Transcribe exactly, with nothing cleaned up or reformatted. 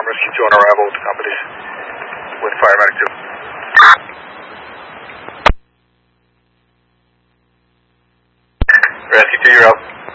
Rescue two on arrival with the companies, with Fireman two. Rescue two, you're up.